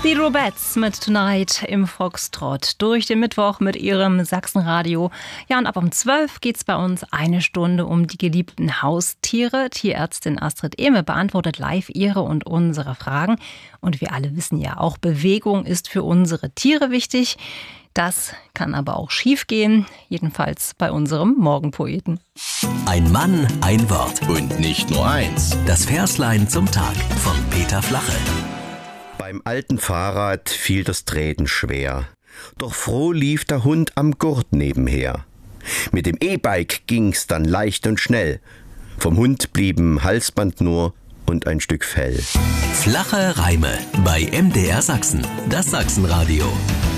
Die Robettes mit Tonight im Foxtrott durch den Mittwoch mit ihrem Sachsenradio. Ja, und ab um 12 geht's bei uns eine Stunde um die geliebten Haustiere. Tierärztin Astrid Ehme beantwortet live ihre und unsere Fragen. Und wir alle wissen ja, auch Bewegung ist für unsere Tiere wichtig. Das kann aber auch schief gehen, jedenfalls bei unserem Morgenpoeten. Ein Mann, ein Wort. Und nicht nur eins. Das Verslein zum Tag von Peter Flache. Beim alten Fahrrad fiel das Treten schwer. Doch froh lief der Hund am Gurt nebenher. Mit dem E-Bike ging's dann leicht und schnell. Vom Hund blieben Halsband nur und ein Stück Fell. Flache Reime bei MDR Sachsen, das Sachsenradio.